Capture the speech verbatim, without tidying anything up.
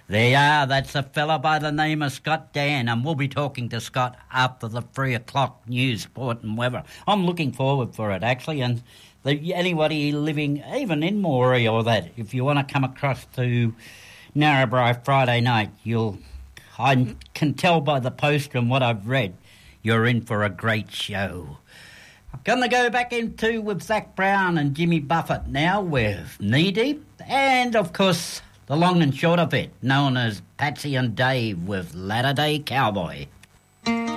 There you are, that's a fella by the name of Scott Dan, and we'll be talking to Scott after the three o'clock news, sport and weather. I'm looking forward for it, actually, and the, anybody living even in Moree or that, if you want to come across to Narrabri Friday night, you'll, I can tell by the poster and what I've read, you're in for a great show. I'm going to go back into with Zach Brown and Jimmy Buffett now with Knee Deep, and of course the long and short of it, known as Patsy and Dave with Latter Day Cowboy.